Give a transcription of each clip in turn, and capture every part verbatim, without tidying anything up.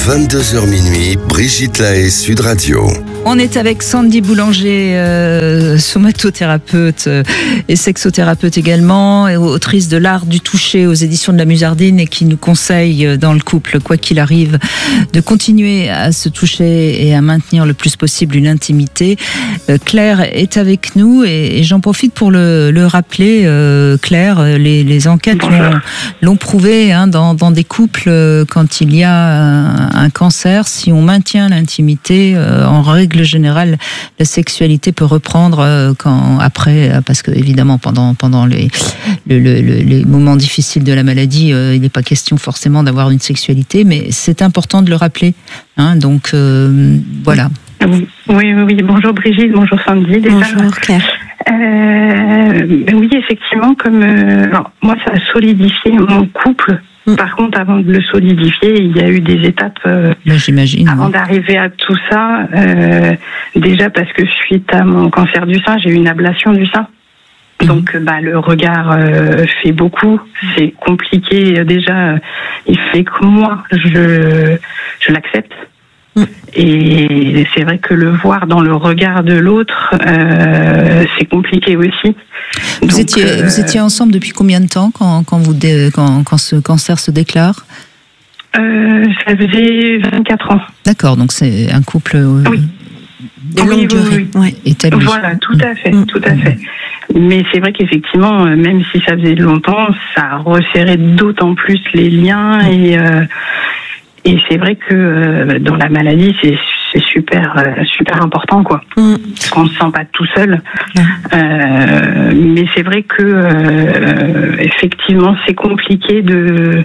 vingt-deux heures minuit, Brigitte Lahaie, Sud Radio. On est avec Sandy Boulanger, euh, somatothérapeute euh, et sexothérapeute également, et autrice de L'Art du toucher aux éditions de la Musardine, et qui nous conseille euh, dans le couple, quoi qu'il arrive, de continuer à se toucher et à maintenir le plus possible une intimité. Euh, Claire est avec nous et, et j'en profite pour le, le rappeler. Euh, Claire, les, les enquêtes l'ont, l'ont prouvé hein, dans, dans des couples, euh, quand il y a un, un cancer, si on maintient l'intimité, euh, en règle générale, la sexualité peut reprendre euh, quand après, parce que évidemment pendant pendant les le, le, le, les moments difficiles de la maladie, euh, il n'est pas question forcément d'avoir une sexualité, mais c'est important de le rappeler. Hein, donc euh, voilà. Oui, oui, oui. Bonjour Brigitte, bonjour Sandy. Déjà. Bonjour Claire. Euh, oui, effectivement, comme euh, alors, moi, ça a solidifié mon couple. Par contre, avant de le solidifier, il y a eu des étapes euh, Là, j'imagine, avant oui. d'arriver à tout ça. Euh, déjà parce que suite à mon cancer du sein, j'ai eu une ablation du sein. Mmh. Donc, bah, le regard euh, fait beaucoup. C'est compliqué. Déjà, il fait que moi, je, je l'accepte. Mmh. Et c'est vrai que le voir dans le regard de l'autre, euh, c'est compliqué aussi. Vous, Donc, étiez, euh, vous étiez ensemble depuis combien de temps quand, quand, vous dé, quand, quand ce cancer se déclare? euh, Ça faisait vingt-quatre ans. D'accord, donc c'est un couple euh, oui. de longue oui, durée oui, oui. Ouais, établi. Voilà, tout à fait, mmh. tout à fait. Mais c'est vrai qu'effectivement, même si ça faisait longtemps, ça a resserré d'autant plus les liens. Mmh. Et, euh, et c'est vrai que euh, dans la maladie, c'est c'est super euh, super important, quoi. Mmh. Parce qu'on ne se sent pas tout seul. Mmh. Euh, mais c'est vrai que euh, effectivement, c'est compliqué de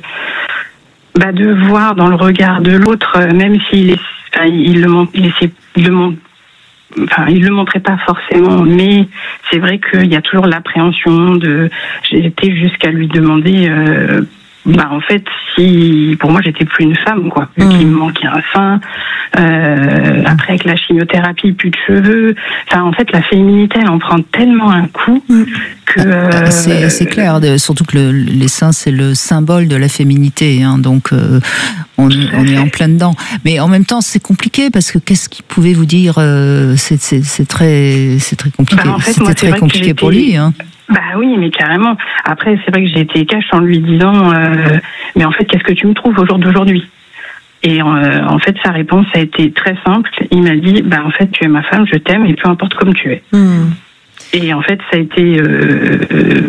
bah, de voir dans le regard de l'autre, même s'il est, enfin, il le montre, il essaie, il le montre. Enfin, il le montrait pas forcément, mais c'est vrai qu'il y a toujours l'appréhension de. J'ai été jusqu'à lui demander. Euh, bah en fait, si pour moi j'étais plus une femme, quoi, vu mmh. qu'il me manquait un sein. Euh, après avec la chimiothérapie, plus de cheveux. Enfin, en fait, la féminité, elle en prend tellement un coup mmh. que. Euh, c'est, c'est clair, de, surtout que le, les seins, c'est le symbole de la féminité, hein, donc euh, on, on est en plein dedans. Mais en même temps, c'est compliqué parce que qu'est-ce qu'il pouvait vous dire euh, c'est, c'est, c'est très, c'est très compliqué. Bah en fait, C'était moi, très compliqué pour lui, hein. Bah oui, mais carrément. Après, c'est vrai que j'ai été cash en lui disant, euh, mais en fait, qu'est-ce que tu me trouves au jour d'aujourd'hui? Et euh, en fait, sa réponse a été très simple. Il m'a dit, bah en fait, tu es ma femme, je t'aime, et peu importe comme tu es. Mmh. Et en fait, ça a été, euh, euh,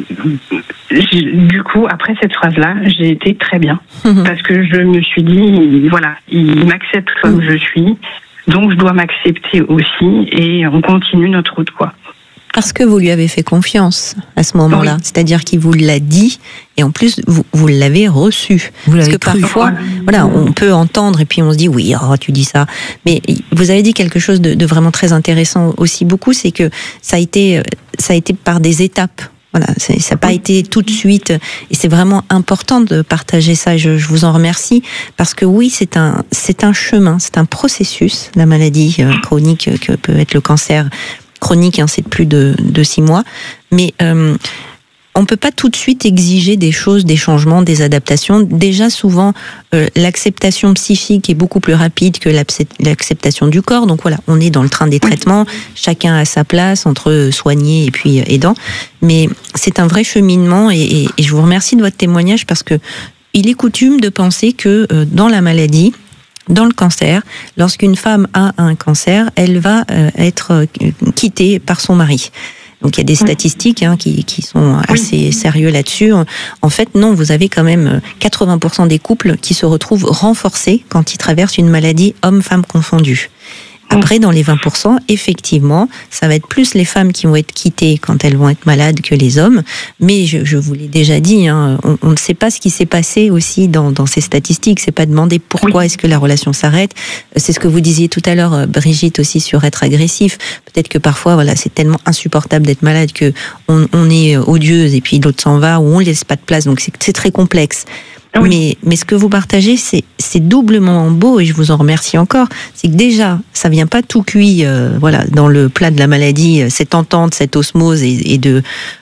du coup, après cette phrase-là, j'ai été très bien, mmh. parce que je me suis dit, voilà, il m'accepte comme mmh. je suis, donc je dois m'accepter aussi, et on continue notre route, quoi. Parce que vous lui avez fait confiance à ce moment-là, oui. C'est-à-dire qu'il vous l'a dit et en plus vous, vous l'avez reçu. Vous Parce l'avez que cru. parfois, voilà, on peut entendre et puis on se dit oui, oh, tu dis ça. Mais vous avez dit quelque chose de, de vraiment très intéressant aussi beaucoup, c'est que ça a été, ça a été par des étapes. Voilà, ça n'a pas été tout de suite, et c'est vraiment important de partager ça. Je, je vous en remercie parce que oui, c'est un, c'est un chemin, c'est un processus, la maladie chronique que peut être le cancer. Chronique, hein, c'est de plus de, de six mois, mais euh, on peut pas tout de suite exiger des choses, des changements, des adaptations. Déjà, souvent, euh, l'acceptation psychique est beaucoup plus rapide que l'acceptation du corps. Donc voilà, on est dans le train des traitements, chacun a sa place entre soigner et puis aidant. Mais c'est un vrai cheminement et, et, et je vous remercie de votre témoignage parce que il est coutume de penser que euh, dans la maladie, dans le cancer, lorsqu'une femme a un cancer, elle va euh, être euh, quittée par son mari. Donc il y a des statistiques hein, qui, qui sont assez oui. sérieux là-dessus. En fait, non, vous avez quand même quatre-vingts pour cent des couples qui se retrouvent renforcés quand ils traversent une maladie homme-femme confondue. Après, dans les vingt pour cent, effectivement, ça va être plus les femmes qui vont être quittées quand elles vont être malades que les hommes. Mais je, je vous l'ai déjà dit, hein, on, on ne sait pas ce qui s'est passé aussi dans, dans ces statistiques. C'est pas demander pourquoi oui. est-ce que la relation s'arrête. C'est ce que vous disiez tout à l'heure, Brigitte, aussi sur être agressif. Peut-être que parfois, voilà, c'est tellement insupportable d'être malade que on, on est odieuse et puis l'autre s'en va ou on ne laisse pas de place. Donc c'est, c'est très complexe. Oui. Mais, mais ce que vous partagez, c'est, c'est doublement beau et je vous en remercie encore. C'est que déjà, ça vient pas tout cuit, euh, voilà, dans le plat de la maladie, cette entente, cette osmose et, et de,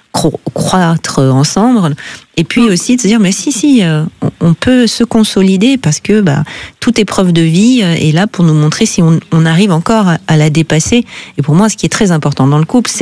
cro- croître ensemble. Et puis aussi de se dire, mais si, si, euh, on, on peut se consolider parce que bah, toute épreuve de vie euh, est là pour nous montrer si on, on arrive encore à, à la dépasser. Et pour moi, ce qui est très important dans le couple, c'est